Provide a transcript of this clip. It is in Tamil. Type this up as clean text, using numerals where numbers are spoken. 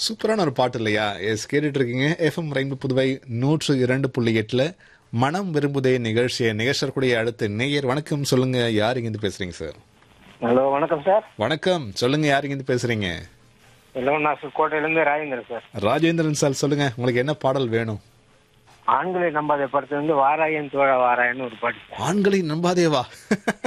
சூப்பரான ஒரு பாட்டு இல்லையா? கேட்டுட்டு இருக்கீங்க. எஃப்எம் ரெயின்போ புதுவை 102.8ல மனம் விரும்புதே நிகழ்ச்சியை நிகழ்ச்சக்கூடிய அடுத்த நேயர். வணக்கம், சொல்லுங்க, யார் இங்கிருந்து பேசுறீங்க சார்? ஹலோ, வணக்கம் சார். வணக்கம், சொல்லுங்க, யார் இங்கிருந்து பேசுறீங்க? ஹலோ, நான் கோட்டையிலேருந்து ராஜேந்திரன் சார். ராஜேந்திரன் சார், சொல்லுங்க, உங்களுக்கு என்ன பாடல் வேணும்? ஆண்களை நம்பாத படத்துல இருந்து வாராயன் தோழ வாராயன்னு ஒரு பாட்டு சார். ஆண்களை நம்பாதேவா?